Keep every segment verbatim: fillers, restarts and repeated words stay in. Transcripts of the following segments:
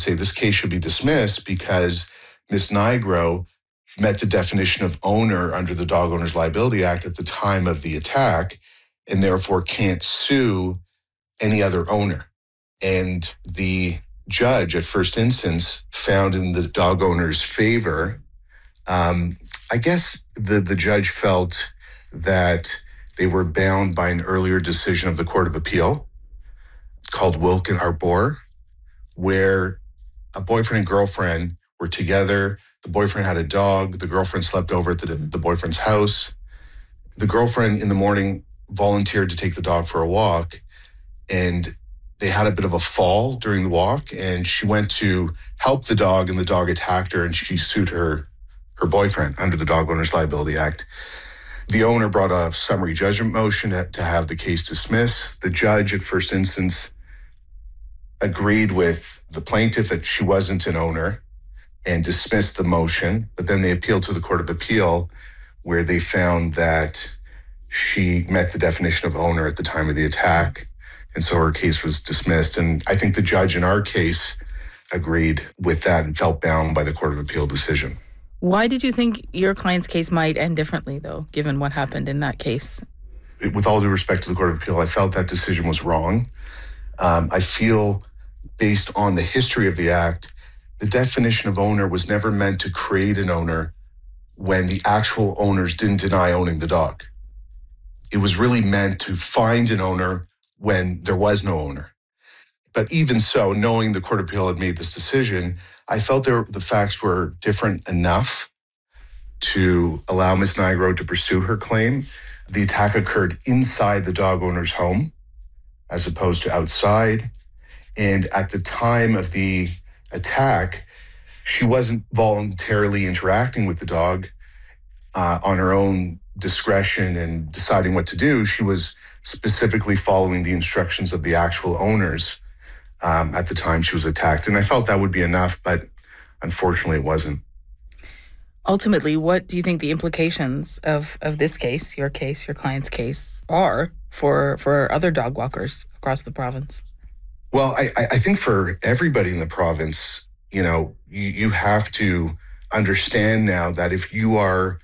say this case should be dismissed because Miss Nigro met the definition of owner under the Dog Owners Liability Act at the time of the attack, and therefore can't sue any other owner. And the judge at first instance found in the dog owner's favor. Um, I guess the, the judge felt that they were bound by an earlier decision of the Court of Appeal called Wilkin Arbor, where a boyfriend and girlfriend were together. The boyfriend had a dog. The girlfriend slept over at the, the boyfriend's house. The girlfriend in the morning volunteered to take the dog for a walk, and they had a bit of a fall during the walk, and she went to help the dog, and the dog attacked her, and she sued her, her boyfriend under the Dog Owners Liability Act. The owner brought a summary judgment motion to have the case dismissed. The judge at first instance agreed with the plaintiff that she wasn't an owner and dismissed the motion, but then they appealed to the Court of Appeal, where they found that she met the definition of owner at the time of the attack. And so her case was dismissed. And I think the judge in our case agreed with that and felt bound by the Court of Appeal decision. Why did you think your client's case might end differently, though, given what happened in that case? With all due respect to the Court of Appeal, I felt that decision was wrong. Um, I feel, based on the history of the act, the definition of owner was never meant to create an owner when the actual owners didn't deny owning the dog. It was really meant to find an owner when there was no owner. But even so, knowing the Court of Appeal had made this decision, I felt there, the facts were different enough to allow Miz Nigro to pursue her claim. The attack occurred inside the dog owner's home as opposed to outside. And at the time of the attack, she wasn't voluntarily interacting with the dog uh, on her own discretion and deciding what to do. She was specifically following the instructions of the actual owners um, at the time she was attacked. And I felt that would be enough, but unfortunately it wasn't. Ultimately, what do you think the implications of, of this case, your case, your client's case, are for, for other dog walkers across the province? Well, I, I think for everybody in the province, you know, you, you have to understand now that if you are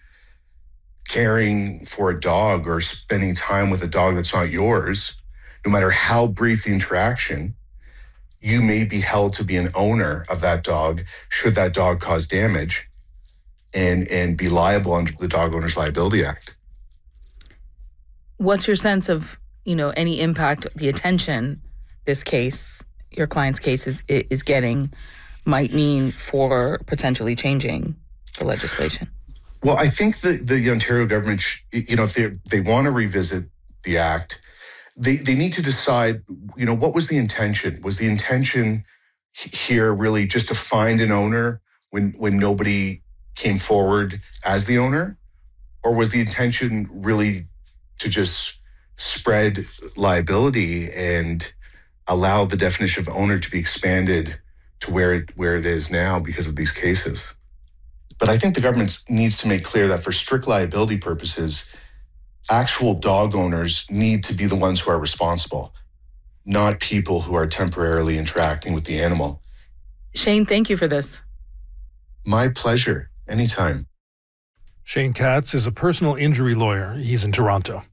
caring for a dog or spending time with a dog that's not yours, no matter how brief the interaction, you may be held to be an owner of that dog should that dog cause damage and, and be liable under the Dog Owners Liability Act. What's your sense of, you know, any impact, the attention this case, your client's case is, is getting, might mean for potentially changing the legislation? Well, I think the, the Ontario government, you know, if they they want to revisit the act, they, they need to decide, you know, what was the intention? Was the intention here really just to find an owner when when nobody came forward as the owner? Or was the intention really to just spread liability and allow the definition of owner to be expanded to where it, where it is now because of these cases? But I think the government needs to make clear that for strict liability purposes, actual dog owners need to be the ones who are responsible, not people who are temporarily interacting with the animal. Shane, thank you for this. My pleasure. Anytime. Shane Katz is a personal injury lawyer. He's in Toronto.